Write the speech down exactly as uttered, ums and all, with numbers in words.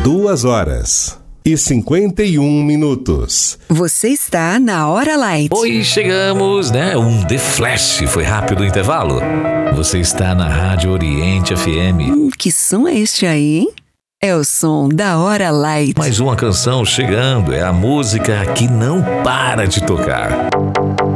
Duas horas e cinquenta e um minutos. Você está na Hora Light. Oi, chegamos, né? Um The Flash. Foi rápido o intervalo. Você está na Rádio Oriente F M. Hum, que som é este aí, hein? É o som da Hora Light. Mais uma canção chegando. É a música que não para de tocar.